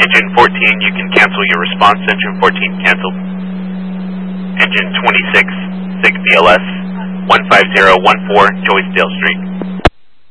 Engine 14, you can cancel your response. Engine 14 canceled. Engine 26, SIG BLS, 15014, Joysdale Street.